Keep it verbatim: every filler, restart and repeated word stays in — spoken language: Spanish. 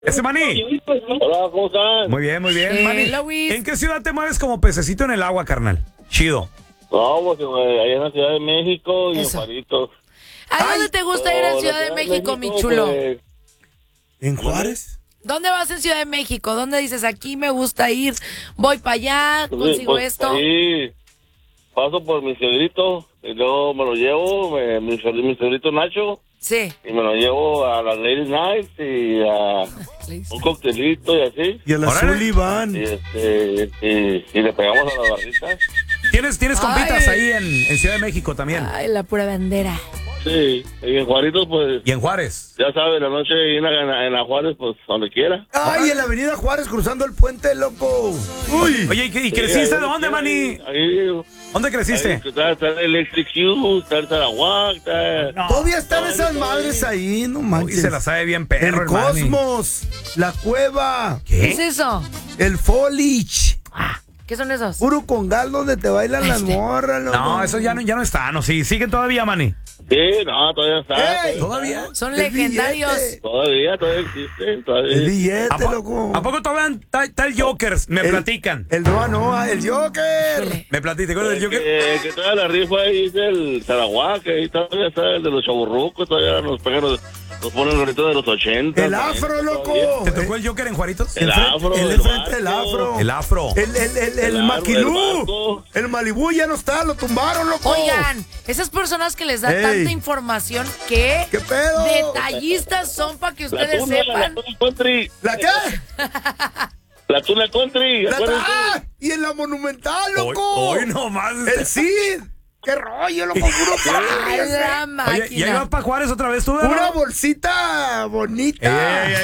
Ese Manny. Hola, ¿cómo estás? Muy bien, muy bien. Eh, Manny, Luis. ¿en qué ciudad te mueves como pececito en el agua, carnal? Chido. No, pues allá en la Ciudad de México y en Eso. Juaritos. ¿A dónde te gusta ir en No, Ciudad la de México, mi chulo? pues, ¿En Juárez? ¿Dónde vas en Ciudad de México? ¿Dónde dices, aquí me gusta ir, voy para allá, pues, consigo pues, esto? ahí paso por mi suegrito y luego me lo llevo, me- mi, suegr- mi suegrito Nacho, Sí. y me lo llevo a las Ladies Night y a un coctelito y así. Y el Órale. azul Iván. Y, este, y, y le pegamos a las barritas. ¿Tienes, tienes Ay. compitas ahí en, en Ciudad de México también? Ay, la pura bandera. Sí, y en Juaritos, pues, ¿Y en Juárez? ya sabes, la noche en la, en la- en la Juárez, pues, donde quiera. Ay, en la avenida Juárez cruzando el puente, loco. Uy. Oye, ¿y, qué- y Sí, creciste ahí de dónde, donde Manny? quiera, Ahí, ¿Dónde ahí, creciste? está, está el Electric U, está el Sarawak, está... No. Todavía están Ay, esas ay. madres ahí, no Uy, manches. se la sabe bien perro, El el Manny. Cosmos, la cueva, ¿Qué es ¿Qué? eso? el Folich, ¿Qué son esos? puro congal donde te bailan las Este. morras, loco. No, eso ya no, ya no está, no, sí, siguen todavía, Manny. Sí, no, todavía está. ¡Ey! ¿Todavía? Son El legendarios. billete. Todavía, todavía existe. Todavía. El ¿A, billete, po- loco. ¿A poco todavía está, está el Joker? Me El- platican. El Noa Noa, el Joker. Híjole. Me platican, ¿te acuerdas El del Joker? que, el que trae la rifa ahí es el Sarawak, ahí todavía está el de los chaburrucos, todavía nos pegan, los, nos ponen ahorita de los ochenta. El afro, loco. ¿Te tocó el Joker en Juaritos? El frente- afro, el el de frente del barco. afro. El afro. El, el, el, el, El afro, maquilú. el barco. El Malibú ya no está, lo tumbaron, loco. Oigan, esas personas que les da Ey. tanta información, ¿qué? ¿Qué pedo? Detallistas son para que La ustedes tuna, la sepan. tuna country. ¿La qué? La tuna country. La acuérdense. ¡Ah! Y en la monumental, Hoy, loco. hoy nomás. El Cid. ¡Qué rollo, loco! Puro Ay, la Oye, ¿y ahí máquina. vas para Juárez otra vez tú, ¿verdad? Una bolsita bonita. Ey, ey, ey,